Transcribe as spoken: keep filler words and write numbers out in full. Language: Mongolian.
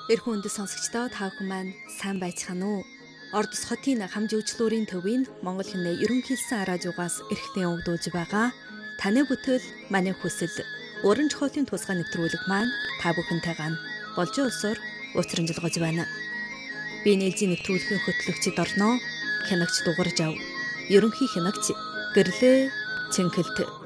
Эрхэн үндэс сонсогчдоо та бүхэн маань сайн байцгаана уу? Ордос хотын хамжигчлүүрийн төвийн Монгол хинэ ерөнхийлсэн радиогоос эрхтэн өгдөөж байгаа таны бүтэл манай хүсэл уран зохиолын тусгай нэвтрүүлэг маань та бүхэнтэйгээ болж өсөр уучрамжилгож байна. Би нээлжийн нэвтрүүлгийн хөтлөгчд орноо хянагч дугарж ав. Ерөнхий хянагч гэрлээ Цэнгэлт